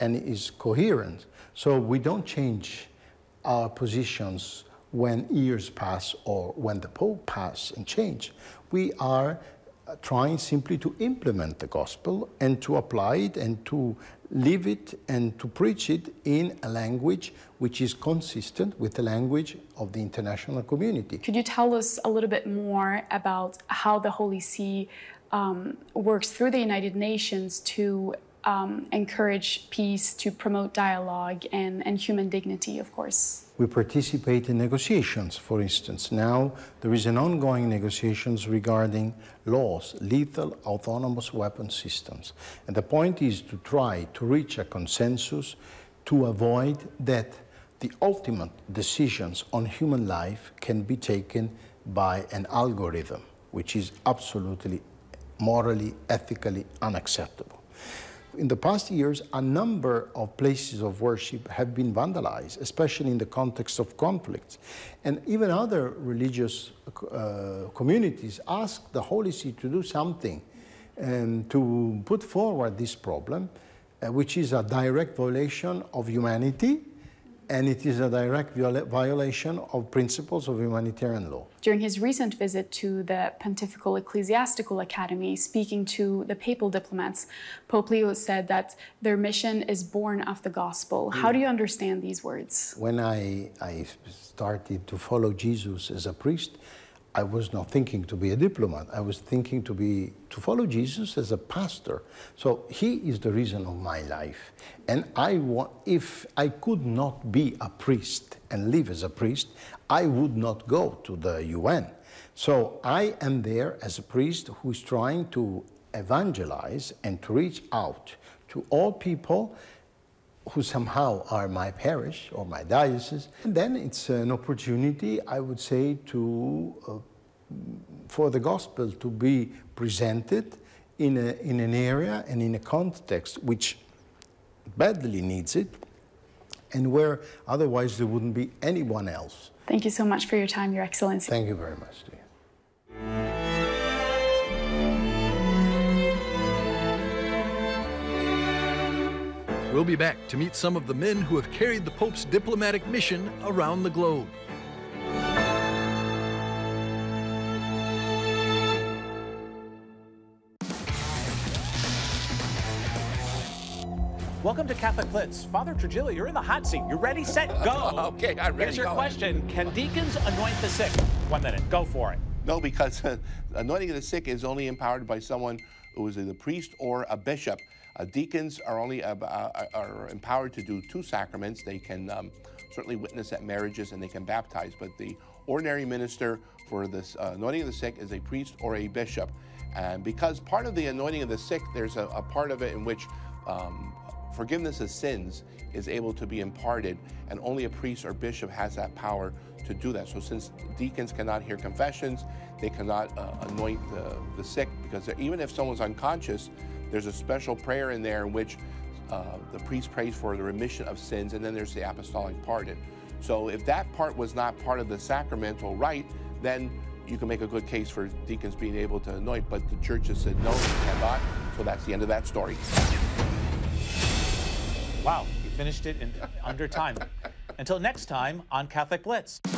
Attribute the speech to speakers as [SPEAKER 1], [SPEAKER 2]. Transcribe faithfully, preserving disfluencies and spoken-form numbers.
[SPEAKER 1] and is coherent. So we don't change our positions when years pass or when the Pope pass and change. We are trying simply to implement the gospel and to apply it and to live it and to preach it in a language which is consistent with the language of the international community.
[SPEAKER 2] Could you tell us a little bit more about how the Holy See um, works through the United Nations to um, encourage peace, to promote dialogue and, and human dignity, of course?
[SPEAKER 1] We participate in negotiations, for instance. Now there is an ongoing negotiations regarding laws, lethal autonomous weapon systems. And the point is to try to reach a consensus to avoid that the ultimate decisions on human life can be taken by an algorithm, which is absolutely morally, ethically unacceptable. In the past years, a number of places of worship have been vandalized, especially in the context of conflicts. And even other religious uh, communities ask the Holy See to do something and to put forward this problem, uh, which is a direct violation of humanity, and it is a direct viola violation of principles of humanitarian law.
[SPEAKER 2] During his recent visit to the Pontifical Ecclesiastical Academy, speaking to the papal diplomats, Pope Leo said that their mission is born of the gospel. How do you understand these words?
[SPEAKER 1] When I, I started to follow Jesus as a priest, I was not thinking to be a diplomat. I was thinking to be to follow Jesus as a pastor. So he is the reason of my life. And I want, if I could not be a priest and live as a priest, I would not go to the U N. So I am there as a priest who is trying to evangelize and to reach out to all people who somehow are my parish or my diocese. And then it's an opportunity, I would say, to uh, for the gospel to be presented in, a, in an area and in a context which badly needs it, and where otherwise there wouldn't be anyone else.
[SPEAKER 2] Thank you so much for your time, Your Excellency.
[SPEAKER 1] Thank you very much to you.
[SPEAKER 3] We'll be back to meet some of the men who have carried the Pope's diplomatic mission around the globe.
[SPEAKER 4] Welcome to Catholic Blitz. Father Trujillo, you're in the hot seat. You're ready, set, go.
[SPEAKER 5] Okay, I'm ready.
[SPEAKER 4] Here's your
[SPEAKER 5] go.
[SPEAKER 4] question. Can deacons anoint the sick? One minute. Go for it.
[SPEAKER 5] No, because uh, anointing of the sick is only empowered by someone who is either a priest or a bishop. Uh, deacons are only uh, uh, are empowered to do two sacraments. They can um, certainly witness at marriages and they can baptize, but the ordinary minister for this uh, anointing of the sick is a priest or a bishop. And because part of the anointing of the sick, there's a, a part of it in which um, forgiveness of sins is able to be imparted, and only a priest or bishop has that power to do that. So since deacons cannot hear confessions, they cannot uh, anoint the, the sick, because even if someone's unconscious, there's a special prayer in there in which uh, the priest prays for the remission of sins, and then there's the apostolic pardon. So if that part was not part of the sacramental rite, then you can make a good case for deacons being able to anoint, but the church has said no, you cannot, so that's the end of that story.
[SPEAKER 4] Wow, you finished it in under time. Until next time on Catholic Blitz.